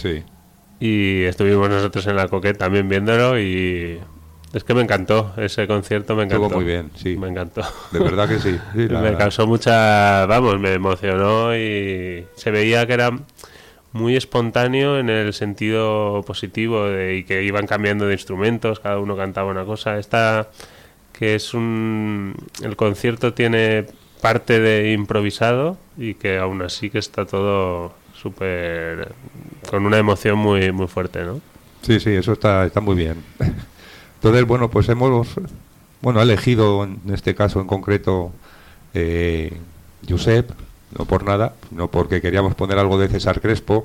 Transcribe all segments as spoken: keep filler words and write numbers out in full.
Sí. Y estuvimos nosotros en la Coquette también viéndolo y es que me encantó, ese concierto me encantó. Estuvo muy bien, sí. Me encantó. De verdad que sí. sí la... Me causó mucha, vamos, me emocionó y se veía que era muy espontáneo en el sentido positivo de, y que iban cambiando de instrumentos, cada uno cantaba una cosa. Esta que es un... El concierto tiene parte de improvisado y que aún así que está todo súper... con una emoción muy muy fuerte, ¿no? Sí, sí, eso está, está muy bien. Entonces, bueno, pues hemos... Bueno, ha elegido en este caso en concreto eh, Josep, no por nada, sino porque queríamos poner algo de César Crespo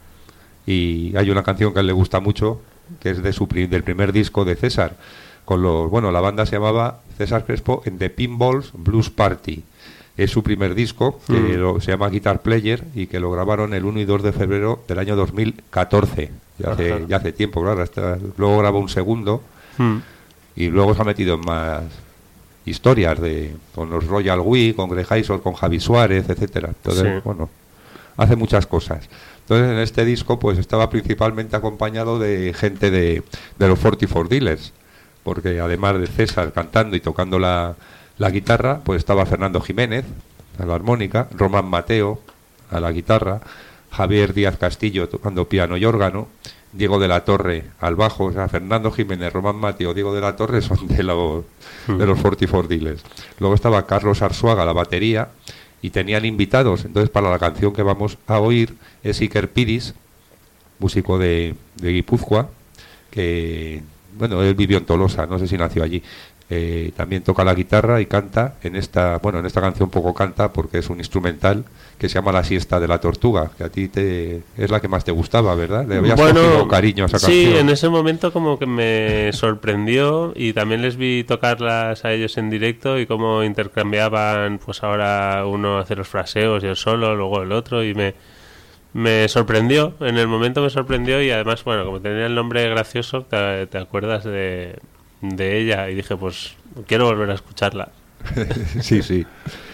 y hay una canción que a él le gusta mucho, que es de su pri- del primer disco de César, con los... Bueno, la banda se llamaba César Crespo en The Pinballs Blues Party. Es su primer disco, que Mm. lo- se llama Guitar Player y que lo grabaron el uno y dos de febrero del año dos mil catorce. Ya hace, Ajá. ya hace tiempo, claro. Hasta, luego grabó un segundo Mm. y luego se ha metido en más historias de con los Royal We, con Greg Hysor, con Javi Suárez, etcétera. Entonces, Sí. bueno, hace muchas cosas. Entonces, en este disco pues estaba principalmente acompañado de gente de, de los cuarenta y cuatro Dealers, porque además de César cantando y tocando la, la guitarra, pues estaba Fernando Jiménez a la armónica, Román Mateo a la guitarra, Javier Díaz Castillo tocando piano y órgano, Diego de la Torre al bajo. O sea, Fernando Jiménez, Román Mateo, Diego de la Torre son de los de los cuarenta y cuatro Dealers. Luego estaba Carlos Arzuaga a la batería y tenían invitados. Entonces, para la canción que vamos a oír es Iker Piris, músico de, de Guipúzcoa, que, bueno, él vivió en Tolosa, no sé si nació allí. Eh, también toca la guitarra y canta en esta, bueno, en esta canción poco canta porque es un instrumental que se llama La Siesta de la Tortuga, que a ti te es la que más te gustaba, ¿verdad? Le habías cogido cariño a esa sí, canción. en ese momento como que me sorprendió y también les vi tocarlas a ellos en directo y cómo intercambiaban, pues ahora uno hace los fraseos y el solo, luego el otro, y me me sorprendió, en el momento me sorprendió y además, bueno, como tenía el nombre gracioso, te, te acuerdas de, de ella y dije, pues quiero volver a escucharla. Sí, sí.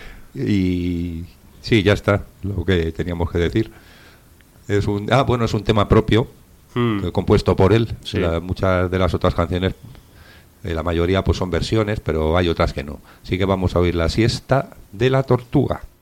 Y sí, ya está lo que teníamos que decir. Es un ah, bueno, es un tema propio, Mm. eh, compuesto por él. Sí. La- muchas de las otras canciones, eh, la mayoría pues son versiones, pero hay otras que no. Así que vamos a oír La Siesta de la Tortuga.